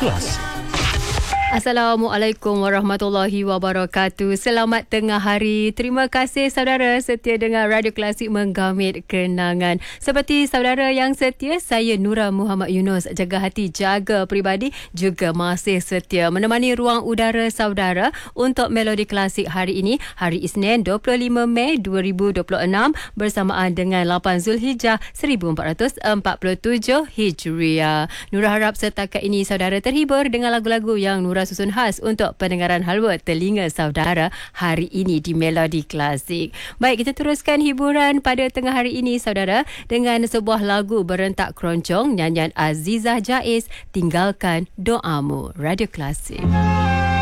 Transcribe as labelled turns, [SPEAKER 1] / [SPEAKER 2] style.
[SPEAKER 1] Klasik.
[SPEAKER 2] Assalamualaikum warahmatullahi wabarakatuh. Selamat tengah hari. Terima kasih saudara setia dengar Radio Klasik Menggamit Kenangan. Seperti saudara yang setia, saya Nura Muhammad Yunus, jaga hati, jaga peribadi, juga masih setia menemani ruang udara saudara untuk Melodi Klasik hari ini, hari Isnin 25 Mei 2026 bersamaan dengan 8 Zulhijjah 1447 Hijriah. Nura harap setakat ini saudara terhibur dengan lagu-lagu yang Nura susun khas untuk pendengaran halwa telinga saudara hari ini di Melodi Klasik. Baik, kita teruskan hiburan pada tengah hari ini saudara dengan sebuah lagu berentak keroncong nyanyian Azizah Jaiz, Tinggalkan Doamu. Radio Klasik.